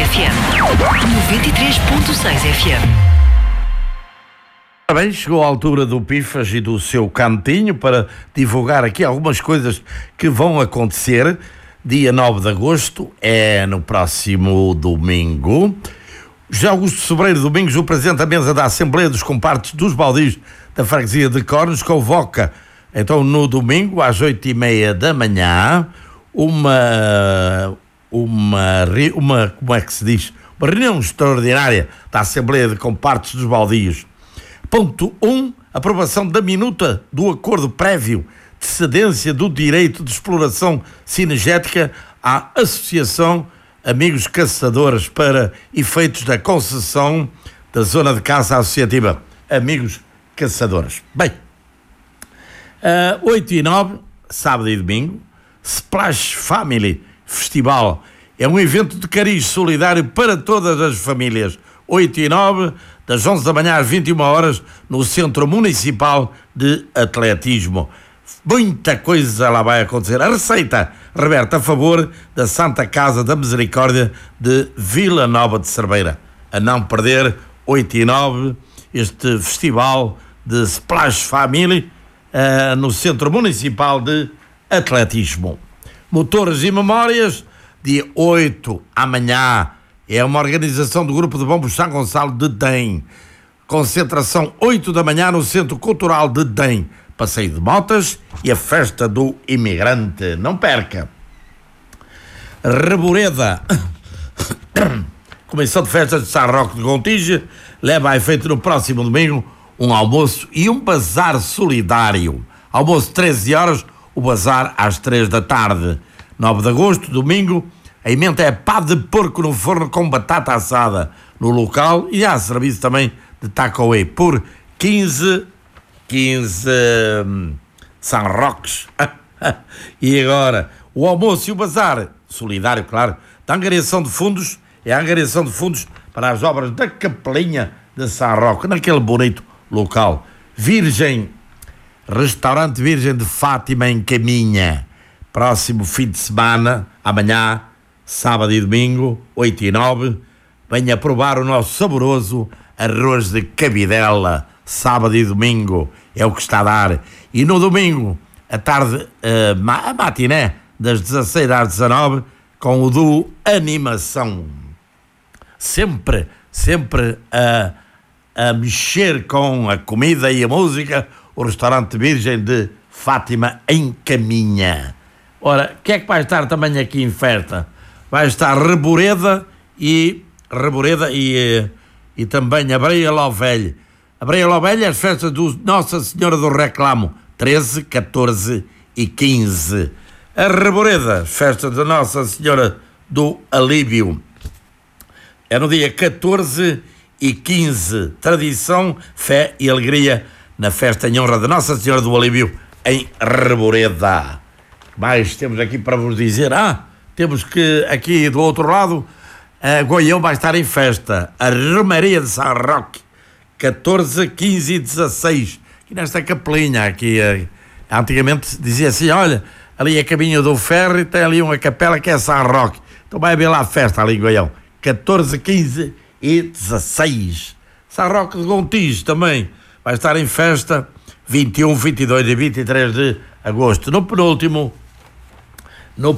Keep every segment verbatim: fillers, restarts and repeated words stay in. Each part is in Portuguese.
F M. noventa e três ponto seis F M. Bem, chegou a altura do Pifas e do seu cantinho para divulgar aqui algumas coisas que vão acontecer. Dia nove de agosto é no próximo domingo. José Augusto Sobreiro Domingos, o presidente da mesa da Assembleia dos Compartes dos Baldios da Freguesia de Cornos, convoca então no domingo às oito e meia da manhã uma, uma, uma, como é que se diz? Uma reunião extraordinária da Assembleia de Compartes dos Baldios. Ponto um, aprovação da minuta do acordo prévio de cedência do direito de exploração cinegética à Associação Amigos Caçadores para efeitos da concessão da zona de caça associativa Amigos Caçadores. Bem, uh, oito e nove, sábado e domingo, Splash Family Festival. É um evento de cariz solidário para todas as famílias. oito e nove, das onze da manhã às vinte e uma horas, no Centro Municipal de Atletismo. Muita coisa lá vai acontecer. A receita reverte a favor da Santa Casa da Misericórdia de Vila Nova de Cerveira. A não perder, oito e nove, este festival de Splash Family uh, no Centro Municipal de Atletismo. Motores e Memórias, dia oito, amanhã, é uma organização do Grupo de Bombos São Gonçalo de Dem. Concentração oito da manhã no Centro Cultural de Dem. Passeio de motas e a festa do imigrante. Não perca. Reboreda. Comissão de Festas de São Roque de Gontijo leva a efeito no próximo domingo um almoço e um bazar solidário. Almoço treze horas, o bazar às três da tarde. nove de agosto, domingo, a emenda é pá de porco no forno com batata assada no local e há serviço também de takeaway por quinze, quinze hum, São Roques. E agora, o almoço e o bazar solidário, claro, da angariação de fundos, é a angariação de fundos para as obras da Capelinha de São Roque, naquele bonito local. Virgem, Restaurante Virgem de Fátima em Caminha, próximo fim de semana, amanhã, sábado e domingo, oito e nove, venha provar o nosso saboroso arroz de cabidela, sábado e domingo, é o que está a dar. E no domingo, à tarde, uh, a matiné, das dezasseis às dezanove, com o do Animação. Sempre, sempre a, a mexer com a comida e a música, o Restaurante Virgem de Fátima em Caminha. Ora, o que é que vai estar também aqui em festa? Vai estar Reboreda e Reboreda e, e também a Breia Lovelha. A Breia Lovelha, as festas do Nossa Senhora do Reclamo, treze, catorze e quinze. A Reboreda, festa da Nossa Senhora do Alívio, é no dia catorze e quinze. Tradição, fé e alegria na festa em honra da Nossa Senhora do Alívio em Reboreda. Mas temos aqui para vos dizer, ah, temos que aqui do outro lado, a Goião vai estar em festa, a Romaria de São Roque, catorze, quinze e dezasseis, aqui nesta capelinha, aqui, antigamente dizia assim, olha, ali é caminho do ferro e tem ali uma capela que é São Roque, então vai haver lá a festa ali em Goião, catorze, quinze e dezasseis. São Roque de Gontijo também vai estar em festa, vinte e um, vinte e dois e vinte e três de agosto, no penúltimo no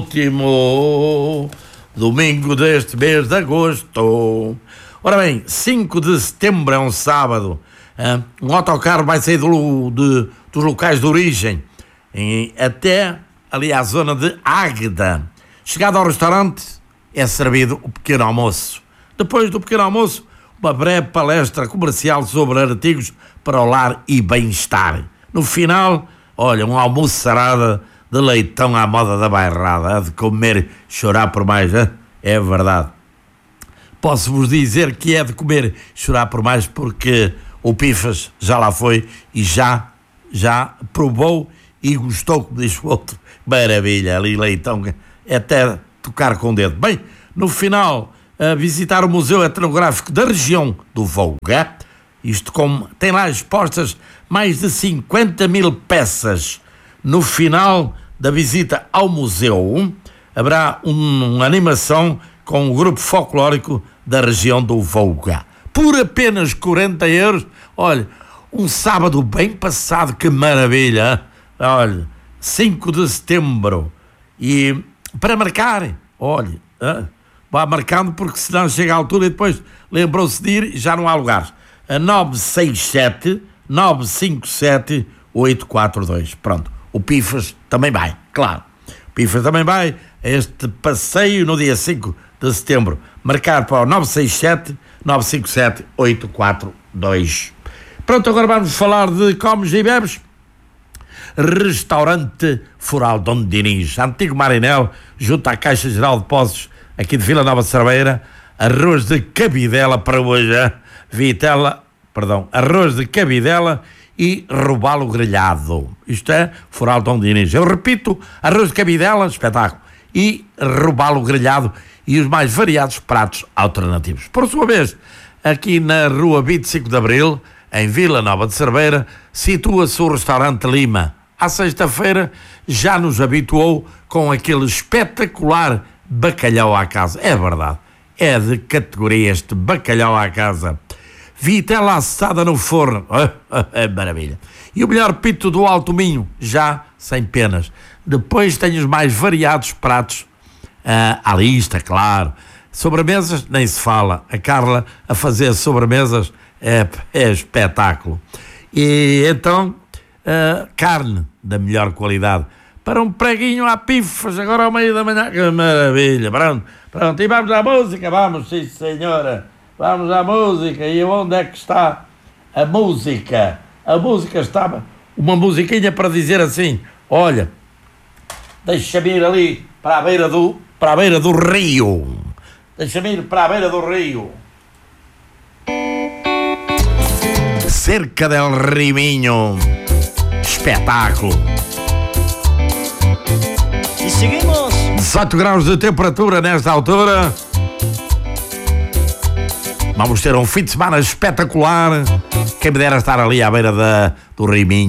penúltimo domingo deste mês de agosto. Ora bem, cinco de setembro é um sábado, hein? Um autocarro vai sair do, de, dos locais de origem em, até ali à zona de Águeda. Chegado ao restaurante, é servido o pequeno almoço. Depois do pequeno almoço, uma breve palestra comercial sobre artigos para o lar e bem-estar. No final, olha, um almoço sarada de leitão à moda da bairrada, a de comer, chorar por mais, hein? É verdade. Posso-vos dizer que é de comer, chorar por mais, porque o Pifas já lá foi e já, já provou e gostou, como diz o outro. Maravilha, ali leitão, é até tocar com o dedo. Bem, no final, a visitar o Museu Etnográfico da região do Volga, isto como tem lá expostas mais de cinquenta mil peças. No final da visita ao museu, haverá um, uma animação com o grupo folclórico da região do Volga. Por apenas quarenta euros, olha, um sábado bem passado, que maravilha, hein? Olha, cinco de setembro. E para marcar, olha, hein? Vá marcando, porque senão chega a altura e depois lembrou-se de ir e já não há lugares. A nove seis sete, nove cinco sete, oito quatro dois. Pronto, o Pifas também vai, claro. O Pifas também vai a este passeio no dia cinco de setembro. Marcar para o nove seis sete, nove cinco sete, oito quatro dois. Pronto, agora vamos falar de comes e bebes. Restaurante Foral Dom Dinis, antigo Marinel, junto à Caixa Geral de Depósitos, aqui de Vila Nova de Cerveira. Arroz de cabidela para hoje, hein? Vitela, perdão, arroz de cabidela e robalo grelhado. Isto é Foral Dom Dinis. Eu repito, arroz de cabidela, espetáculo, e robalo grelhado e os mais variados pratos alternativos. Por sua vez, aqui na rua vinte e cinco de Abril, em Vila Nova de Cerveira, situa-se o restaurante Lima. À sexta-feira já nos habituou com aquele espetacular bacalhau à casa. É verdade, é de categoria este bacalhau à casa. Vitela assada no forno, é maravilha. E o melhor pito do Alto Minho, já sem penas. Depois tem os mais variados pratos uh, à lista, claro. Sobremesas, nem se fala. A Carla a fazer sobremesas é, é espetáculo. E então, uh, carne da melhor qualidade. Para um preguinho a Pifas, agora ao meio da manhã, que maravilha. Pronto, pronto. E vamos à música, vamos, sim senhora. Vamos à música. E onde é que está a música? A música estava, uma musiquinha para dizer assim, olha, deixa-me ir ali para a beira do, para a beira do rio. Deixa-me ir para a beira do rio. Cerca del Riminho. Espetáculo. E seguimos. dezoito graus de temperatura nesta altura. Vamos ter um fim de semana espetacular. Quem me dera estar ali à beira da, do Riminho.